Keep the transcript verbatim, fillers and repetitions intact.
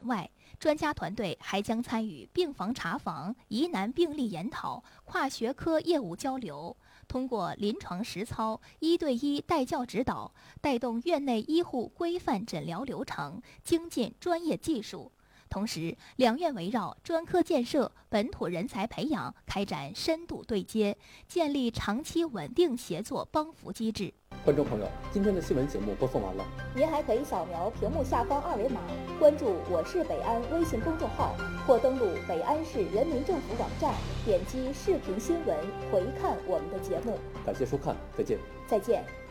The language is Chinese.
外，专家团队还将参与病房查房、疑难病例研讨、跨学科业务交流，通过临床实操、一对一带教指导，带动院内医护规范诊疗流程，精进专业技术。同时，两院围绕专科建设、本土人才培养开展深度对接，建立长期稳定协作帮扶机制。 观众朋友，今天的新闻节目播送完了， 您还可以扫描屏幕下方二维码，关注“我是北安”微信公众号，或登录北安市人民政府网站，点击视频新闻回看我们的节目。 感谢收看，再见。 再见。